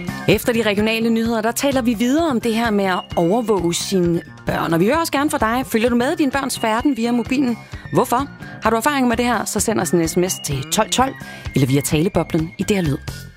Efter de regionale nyheder, der taler vi videre om det her med at overvåge sine børn. Og vi hører også gerne fra dig. Følger du med din børns færden via mobilen? Hvorfor? Har du erfaring med det her, så send os en sms til 1212 eller via taleboblen i det her lyd.